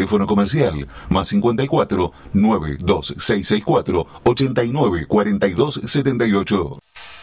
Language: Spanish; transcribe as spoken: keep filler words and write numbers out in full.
Teléfono comercial más cincuenta y cuatro, nueve dos seis seis cuatro, ochenta y nueve cuarenta y dos setenta y ocho.